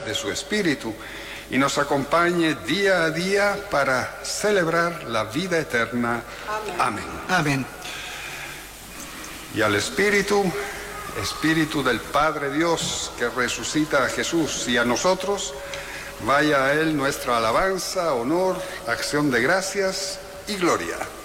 de su Espíritu y nos acompañe día a día para celebrar la vida eterna. Amén. Amén. Y al Espíritu del Padre Dios que resucita a Jesús y a nosotros, vaya a Él nuestra alabanza, honor, acción de gracias y gloria.